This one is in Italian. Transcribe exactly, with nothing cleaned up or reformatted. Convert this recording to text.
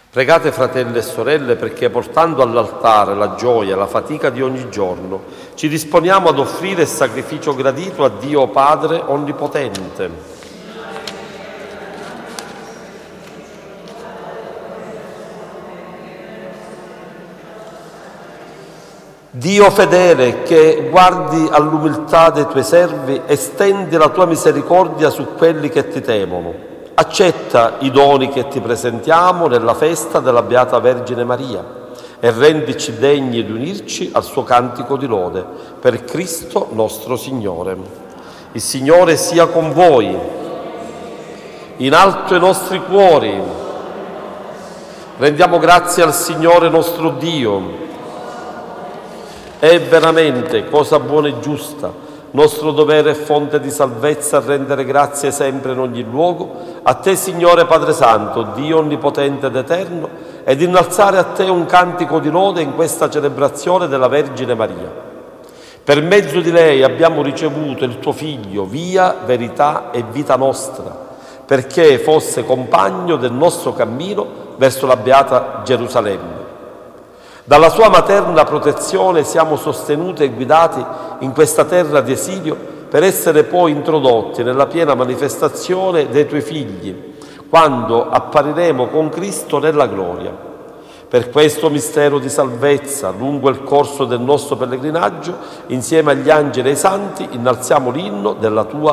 Pregate, fratelli e sorelle, perché portando all'altare la gioia e la fatica di ogni giorno, ci disponiamo ad offrire il sacrificio gradito a Dio Padre Onnipotente. Dio fedele, che guardi all'umiltà dei tuoi servi, estendi la tua misericordia su quelli che ti temono. Accetta i doni che ti presentiamo nella festa della Beata Vergine Maria e rendici degni di unirci al suo cantico di lode, per Cristo nostro Signore. Il Signore sia con voi. In alto i nostri cuori. Rendiamo grazie al Signore nostro Dio. È veramente cosa buona e giusta, nostro dovere e fonte di salvezza, rendere grazie sempre in ogni luogo a Te, Signore Padre Santo, Dio Onnipotente ed Eterno, ed innalzare a Te un cantico di lode in questa celebrazione della Vergine Maria. Per mezzo di lei abbiamo ricevuto il Tuo Figlio, via, verità e vita nostra, perché fosse compagno del nostro cammino verso la Beata Gerusalemme. Dalla sua materna protezione siamo sostenuti e guidati in questa terra di esilio per essere poi introdotti nella piena manifestazione dei Tuoi figli, quando appariremo con Cristo nella gloria. Per questo mistero di salvezza, lungo il corso del nostro pellegrinaggio, insieme agli angeli e ai santi, innalziamo l'inno della Tua